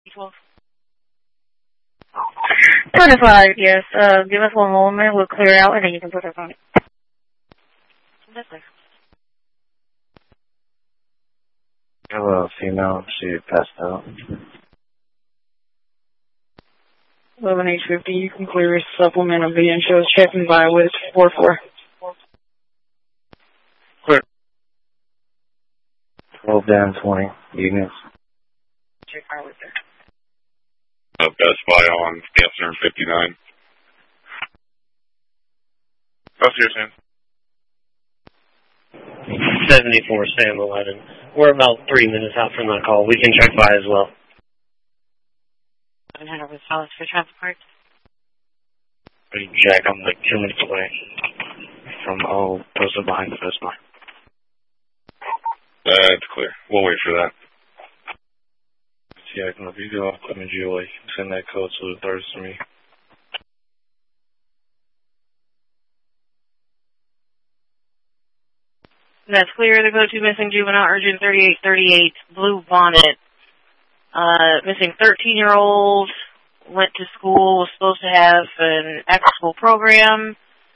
12. Certified, yes. Give us one moment. We'll clear out, and then you can put us on it. That's clear. Hello, female. She passed out. 11H50, you can clear a supplement of the shows checking by with 4-4. Clear. 12 down 20 units. Check by with there. Best Buy on Stanson 59. That's your Sam. 74 Sam 11. We're about 3 minutes out from that call. We can check by as well. 700 with Solid for traffic park. We can check. I'm like 2 minutes away from all posted behind the Best Buy. That's clear. We'll wait for that. Yeah, if you go off Clement GOA, send that code to the third to me. That's clear. The go to missing juvenile urgent 3838 blue bonnet. Missing 13-year-old, went to school, was supposed to have an after-school program,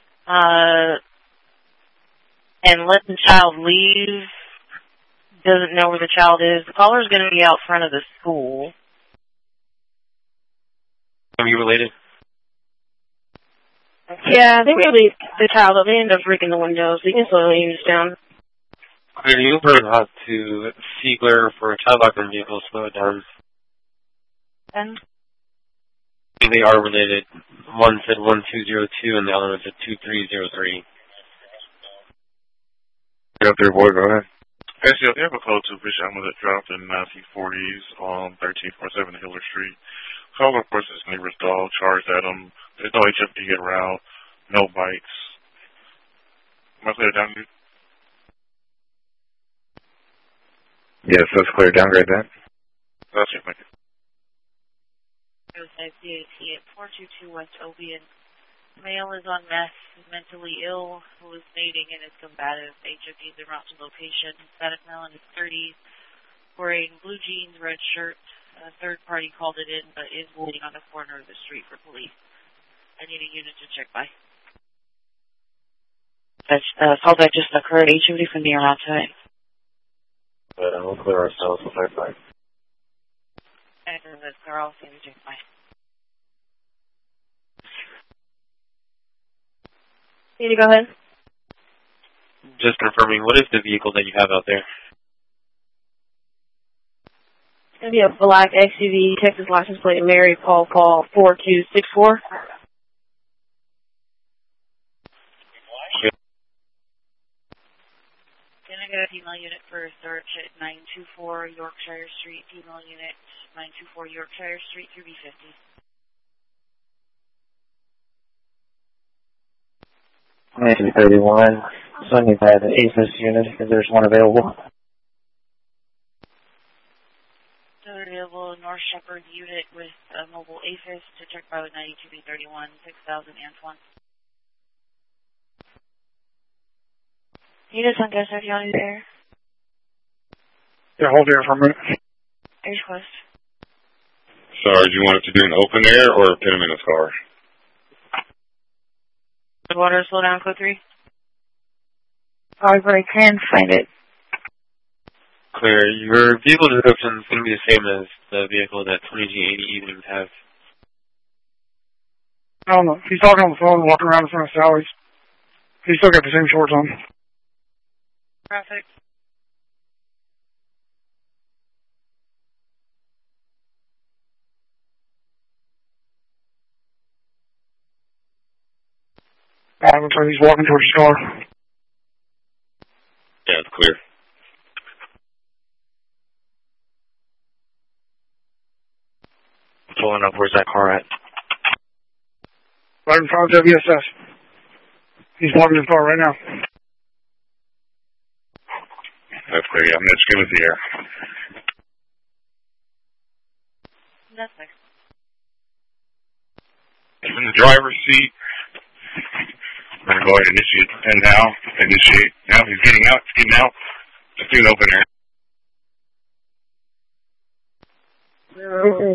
and let the child leave. Doesn't know where the child is. The caller is going to be out front of the school. Are you related? Yeah, they really the child up. They end up breaking the windows. We can slow the units down. Clear. You heard how to Siegler for a child locker vehicle. Slow it down. And they are related. One said 1202 and the other one said 2303. Go up there, boy. Go ahead. Actually, they have a code to fish animal that dropped in C40s on 1347 Hiller Street. Caller, of course, is neighbor's dog, charged at him. There's no HFD around, no bites. Am I clear down, dude? Yes, that's clear. Downgrade that. That's it, thank you. CAT at 422 West Obion. Male is on meth, mentally ill, hallucinating, and is combative. HFD is around to location. Status male in his 30s, wearing blue jeans, red shirt. A third party called it in, but is waiting on the corner of the street for police. I need a unit to check by. That's call that just occurred. HFD from near outside. But we'll clear ourselves with our fight. And this girl seems to check by. Need to go ahead? Just confirming, what is the vehicle that you have out there? It's going to be a black SUV, Texas license plate, Mary Paul 4264. Can I get a female unit for search at 924 Yorkshire Street, female unit 924 Yorkshire Street through B50. 1931. So I need to add an APHIS unit if there's one available. Another available North Shepherd unit with a mobile APHIS to check by with 92B31, 6000 Antoine. Units on gas, are you on air? Yeah, hold there for a minute. Air Quest. Sorry, do you want it to do an open air or put him in his car? Water, slow down, code 3. Sorry, but I can find it. Clear. Your vehicle description is going to be the same as the vehicle that 20G80 evenings have. I don't know. He's talking on the phone and walking around in front of Sally's. He's still got the same shorts on. Traffic. Looks like he's walking towards his car. Yeah, it's clear. Pulling up, where's that car at? Right in front of WSS. He's walking his car right now. That's clear, yeah. Mitch, give us the air. That's nice. He's in the driver's seat. I'm going to go ahead and initiate. And now, initiate. Now he's getting out. He's getting out. Let's do an open air.